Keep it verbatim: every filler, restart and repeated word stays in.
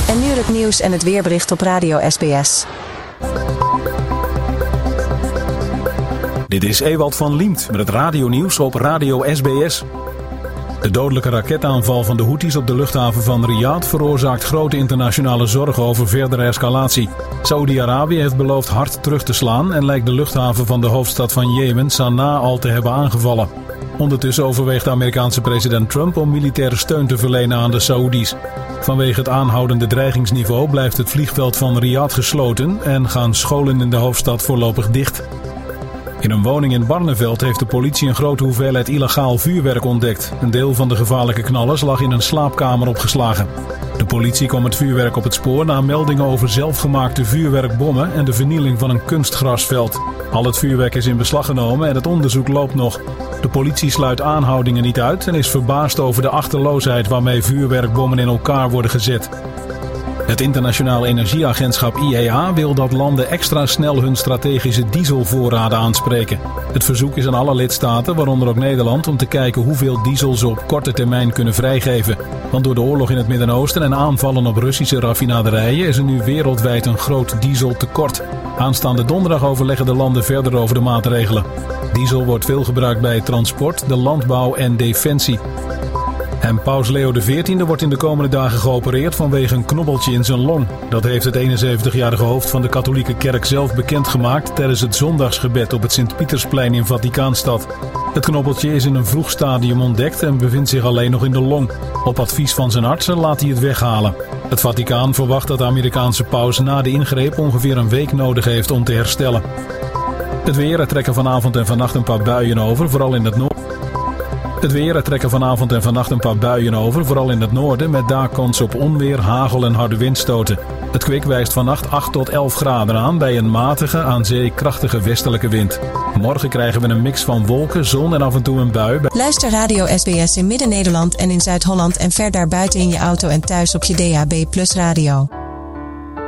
En nu het nieuws en het weerbericht op Radio S B S. Dit is Ewald van Liemt met het radionieuws op Radio S B S. De dodelijke raketaanval van de Houthis op de luchthaven van Riyadh veroorzaakt grote internationale zorgen over verdere escalatie. Saoedi-Arabië heeft beloofd hard terug te slaan en lijkt de luchthaven van de hoofdstad van Jemen, Sanaa, al te hebben aangevallen. Ondertussen overweegt de Amerikaanse president Trump om militaire steun te verlenen aan de Saoedi's. Vanwege het aanhoudende dreigingsniveau blijft het vliegveld van Riyadh gesloten en gaan scholen in de hoofdstad voorlopig dicht. In een woning in Barneveld heeft de politie een grote hoeveelheid illegaal vuurwerk ontdekt. Een deel van de gevaarlijke knallers lag in een slaapkamer opgeslagen. De politie kwam het vuurwerk op het spoor na meldingen over zelfgemaakte vuurwerkbommen en de vernieling van een kunstgrasveld. Al het vuurwerk is in beslag genomen en het onderzoek loopt nog. De politie sluit aanhoudingen niet uit en is verbaasd over de achterloosheid waarmee vuurwerkbommen in elkaar worden gezet. Het Internationaal Energieagentschap I E A wil dat landen extra snel hun strategische dieselvoorraden aanspreken. Het verzoek is aan alle lidstaten, waaronder ook Nederland, om te kijken hoeveel diesel ze op korte termijn kunnen vrijgeven. Want door de oorlog in het Midden-Oosten en aanvallen op Russische raffinaderijen is er nu wereldwijd een groot dieseltekort. Aanstaande donderdag overleggen de landen verder over de maatregelen. Diesel wordt veel gebruikt bij het transport, de landbouw en defensie. En paus Leo de veertiende wordt in de komende dagen geopereerd vanwege een knobbeltje in zijn long. Dat heeft het eenenzeventigjarige hoofd van de katholieke kerk zelf bekendgemaakt tijdens het zondagsgebed op het Sint-Pietersplein in Vaticaanstad. Het knobbeltje is in een vroeg stadium ontdekt en bevindt zich alleen nog in de long. Op advies van zijn artsen laat hij het weghalen. Het Vaticaan verwacht dat de Amerikaanse paus na de ingreep ongeveer een week nodig heeft om te herstellen. Het weer, er trekken vanavond en vannacht een paar buien over, vooral in het noorden. Het weer, er trekken vanavond en vannacht een paar buien over, vooral in het noorden, met daar kans op onweer, hagel en harde windstoten. Het kwik wijst vannacht acht tot elf graden aan bij een matige, aan zee krachtige westelijke wind. Morgen krijgen we een mix van wolken, zon en af en toe een bui. Luister Radio S B S in Midden-Nederland en in Zuid-Holland en ver daarbuiten in je auto en thuis op je D A B plus radio.